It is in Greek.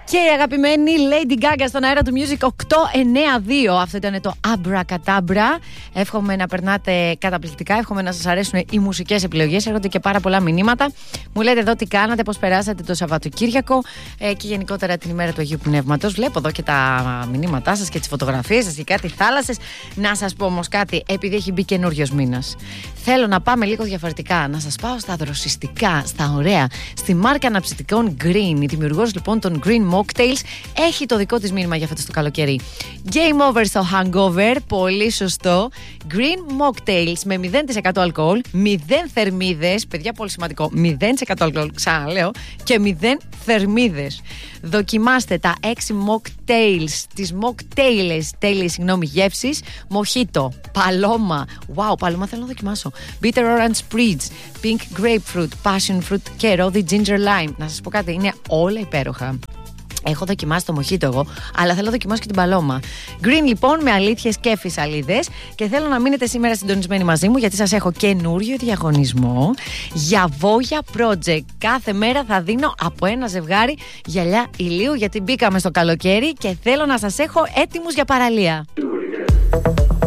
Και η αγαπημένη Lady Gaga στον αέρα του Music 892. Αυτό ήταν το Abracadabra. Εύχομαι να περνάτε καταπληκτικά. Εύχομαι να σας αρέσουν οι μουσικές επιλογές. Έρχονται και πάρα πολλά μηνύματα. Μου λέτε εδώ τι κάνατε, πώς περάσατε το Σαββατοκύριακο και γενικότερα την ημέρα του Αγίου Πνεύματος. Βλέπω εδώ και τα μηνύματά σας και τις φωτογραφίες σας και κάτι θάλασσες. Να σας πω όμως κάτι, επειδή έχει μπει καινούριος μήνας. Θέλω να πάμε λίγο διαφορετικά. Να σας πάω στα δροσιστικά, στα ωραία, στη μάρκα αναψυκτικών Green. Η δημιουργός λοιπόν των Green Mocktails έχει το δικό της μήνυμα για φέτος το καλοκαίρι. Game over στο hangover, πολύ σωστό. Green Mocktails με 0% αλκοόλ, 0 θερμίδες, παιδιά πολύ σημαντικό, 0% αλκοόλ, ξαναλέω, και 0 θερμίδες. Δοκιμάστε τα 6 mocktails, τις mocktails, τέλειες συγγνώμη γεύσεις, μοχίτο, παλώμα, wow, παλώμα θέλω να δοκιμάσω, bitter orange spritz, pink grapefruit, passion fruit και ρόδι ginger lime. Να σας πω κάτι, είναι όλα υπέροχα. Έχω δοκιμάσει το μοχίτο εγώ, αλλά θέλω να δοκιμάσω και την παλώμα. Green λοιπόν με αλήθειες και φυσαλίδες. Και θέλω να μείνετε σήμερα συντονισμένοι μαζί μου, γιατί σας έχω καινούριο διαγωνισμό για Voya Project. Κάθε μέρα θα δίνω από ένα ζευγάρι γυαλιά ηλίου, γιατί μπήκαμε στο καλοκαίρι και θέλω να σας έχω έτοιμους για παραλία.